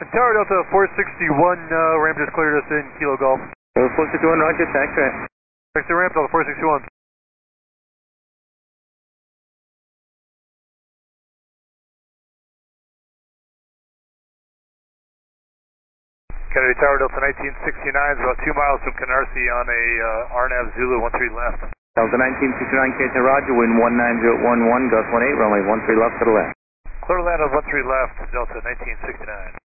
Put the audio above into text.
Tower Delta 461, ramp just cleared us in Kilo Golf. 461, roger, taxi ramp. Taxi ramp, Delta 461. Kennedy Tower Delta 1969 is about 2 miles from Canarsie on a RNAV Zulu 13 left. Delta 1969, KT roger, wind 19011, gust 18, runway 13 left to the left. Clear to land on 13 left, Delta 1969.